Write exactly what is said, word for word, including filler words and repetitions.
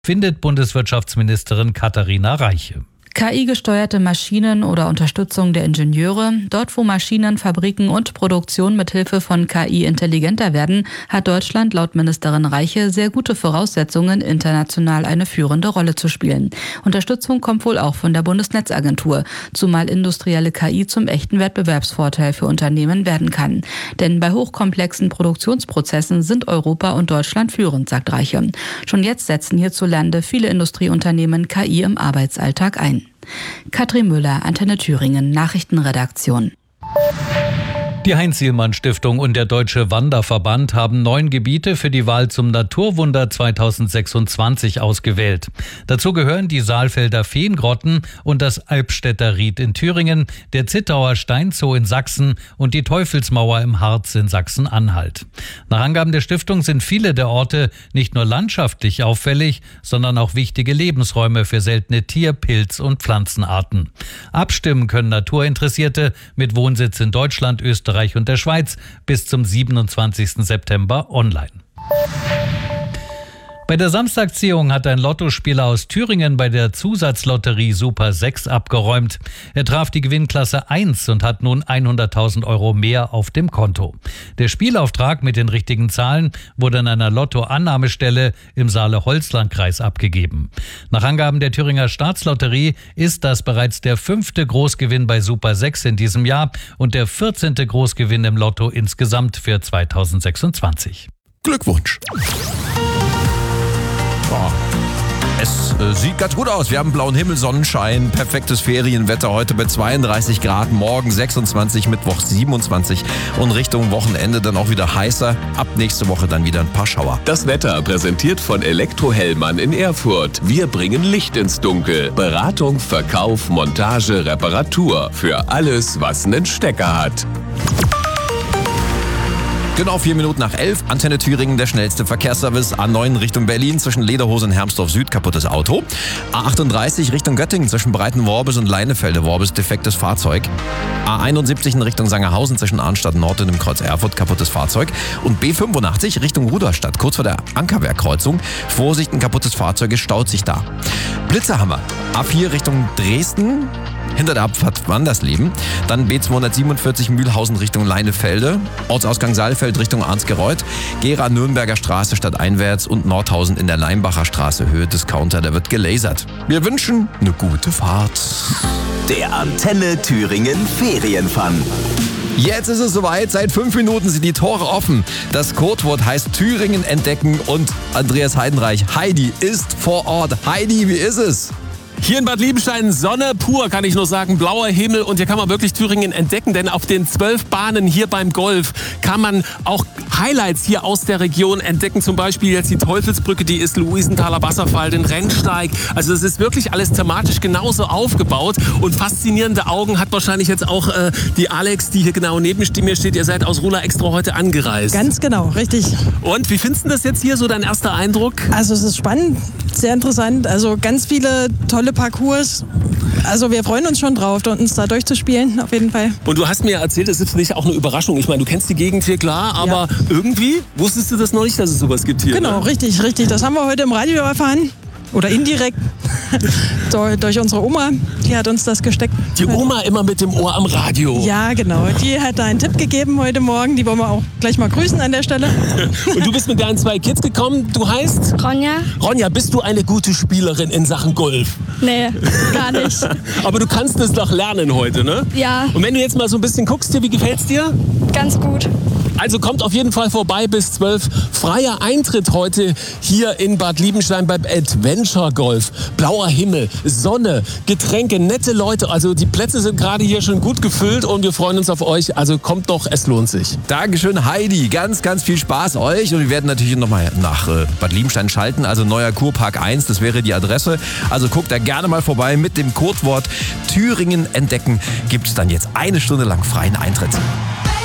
findet Bundeswirtschaftsministerin Katharina Reiche. K I-gesteuerte Maschinen oder Unterstützung der Ingenieure. Dort, wo Maschinen, Fabriken und Produktion mithilfe von K I intelligenter werden, hat Deutschland laut Ministerin Reiche sehr gute Voraussetzungen, international eine führende Rolle zu spielen. Unterstützung kommt wohl auch von der Bundesnetzagentur, zumal industrielle K I zum echten Wettbewerbsvorteil für Unternehmen werden kann. Denn bei hochkomplexen Produktionsprozessen sind Europa und Deutschland führend, sagt Reiche. Schon jetzt setzen hierzulande viele Industrieunternehmen K I im Arbeitsalltag ein. Katrin Müller, Antenne Thüringen, Nachrichtenredaktion. Die Heinz-Sielmann-Stiftung und der Deutsche Wanderverband haben neun Gebiete für die Wahl zum Naturwunder zweitausendsechsundzwanzig ausgewählt. Dazu gehören die Saalfelder Feengrotten und das Albstädter Ried in Thüringen, der Zittauer Steinzoo in Sachsen und die Teufelsmauer im Harz in Sachsen-Anhalt. Nach Angaben der Stiftung sind viele der Orte nicht nur landschaftlich auffällig, sondern auch wichtige Lebensräume für seltene Tier-, Pilz- und Pflanzenarten. Abstimmen können Naturinteressierte mit Wohnsitz in Deutschland, Österreich und der Schweiz bis zum siebenundzwanzigsten September online. Bei der Samstagsziehung hat ein Lottospieler aus Thüringen bei der Zusatzlotterie Super sechs abgeräumt. Er traf die Gewinnklasse eins und hat nun hunderttausend Euro mehr auf dem Konto. Der Spielauftrag mit den richtigen Zahlen wurde an einer Lottoannahmestelle im Saale-Holzlandkreis abgegeben. Nach Angaben der Thüringer Staatslotterie ist das bereits der fünfte Großgewinn bei Super sechs in diesem Jahr und der vierzehnte Großgewinn im Lotto insgesamt für zweitausendsechsundzwanzig. Glückwunsch! Es äh, sieht ganz gut aus. Wir haben blauen Himmel, Sonnenschein, perfektes Ferienwetter heute bei zweiunddreißig Grad, morgen sechsundzwanzig, Mittwoch siebenundzwanzig und Richtung Wochenende dann auch wieder heißer. Ab nächste Woche dann wieder ein paar Schauer. Das Wetter präsentiert von Elektrohellmann in Erfurt. Wir bringen Licht ins Dunkel. Beratung, Verkauf, Montage, Reparatur. Für alles, was einen Stecker hat. Genau vier Minuten nach elf, Antenne Thüringen, der schnellste Verkehrsservice. A neun Richtung Berlin zwischen Lederhose und Hermsdorf Süd, kaputtes Auto. A achtunddreißig Richtung Göttingen zwischen Breitenworbis und Leinefelde-Worbis, defektes Fahrzeug. A einundsiebzig in Richtung Sangerhausen zwischen Arnstadt Nord und dem Kreuz Erfurt, kaputtes Fahrzeug. Und B fünfundachtzig Richtung Rudolstadt, kurz vor der Ankerbergkreuzung. Vorsicht, ein kaputtes Fahrzeug, es staut sich da. Blitzerhammer, A vier Richtung Dresden. Hinter der Abfahrt Wandersleben. Dann B zweihundertsiebenundvierzig Mühlhausen Richtung Leinefelde. Ortsausgang Saalfeld Richtung Arnsgereuth. Gera Nürnberger Straße stadteinwärts und Nordhausen in der Leimbacher Straße Höhe Discounter. Da wird gelasert. Wir wünschen eine gute Fahrt. Der Antenne Thüringen Ferienfun. Jetzt ist es soweit. Seit fünf Minuten sind die Tore offen. Das Codewort heißt Thüringen entdecken und Andreas Heidenreich, Heidi, ist vor Ort. Heidi, wie ist es? Hier in Bad Liebenstein Sonne pur, kann ich nur sagen, blauer Himmel und hier kann man wirklich Thüringen entdecken, denn auf den zwölf Bahnen hier beim Golf kann man auch Highlights hier aus der Region entdecken, zum Beispiel jetzt die Teufelsbrücke, die ist Luisenthaler Wasserfall, den Rennsteig, also es ist wirklich alles thematisch genauso aufgebaut und faszinierende Augen hat wahrscheinlich jetzt auch äh, die Alex, die hier genau neben mir steht, ihr seid aus Rula extra heute angereist. Ganz genau, richtig. Und wie findest du das jetzt hier, so dein erster Eindruck? Also es ist spannend, sehr interessant, also ganz viele tolle Parcours. Also wir freuen uns schon drauf, uns da durchzuspielen, auf jeden Fall. Und du hast mir erzählt, es ist für dich auch eine Überraschung. Ich meine, du kennst die Gegend hier, klar, aber ja. Irgendwie wusstest du das noch nicht, dass es sowas gibt hier. Genau, ne? richtig, richtig. Das haben wir heute im Radio erfahren. Oder indirekt durch unsere Oma, die hat uns das gesteckt. Die Oma immer mit dem Ohr am Radio. Ja, genau. Die hat da einen Tipp gegeben heute Morgen. Die wollen wir auch gleich mal grüßen an der Stelle. Und du bist mit deinen zwei Kids gekommen. Du heißt? Ronja. Ronja, bist du eine gute Spielerin in Sachen Golf? Nee, gar nicht. Aber du kannst es doch lernen heute, ne? Ja. Und wenn du jetzt mal so ein bisschen guckst, hier, wie gefällt's dir? Ganz gut. Also kommt auf jeden Fall vorbei bis zwölf. Freier Eintritt heute hier in Bad Liebenstein beim Adventure Golf. Blauer Himmel, Sonne, Getränke, nette Leute. Also die Plätze sind gerade hier schon gut gefüllt und wir freuen uns auf euch. Also kommt doch, es lohnt sich. Dankeschön, Heidi. Ganz, ganz viel Spaß euch. Und wir werden natürlich nochmal nach äh, Bad Liebenstein schalten. Also neuer Kurpark eins, das wäre die Adresse. Also guckt da gerne mal vorbei. Mit dem Codewort Thüringen entdecken gibt es dann jetzt eine Stunde lang freien Eintritt.